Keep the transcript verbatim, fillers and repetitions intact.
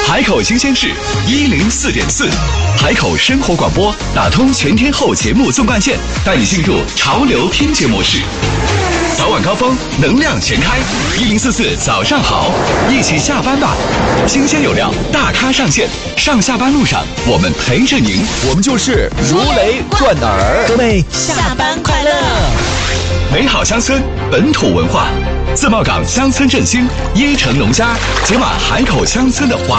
海口新鲜事一零四点四，海口生活广播打通全天候节目纵贯线，带你进入潮流听节模式。早晚高峰，能量全开，一零四四早上好，一起下班吧。新鲜有料，大咖上线，上下班路上我们陪着您， 我们就是如雷贯耳。 各位下班快乐！ 美好乡村，本土文化，自贸港乡村振兴，椰城农家，解码海口乡村的华。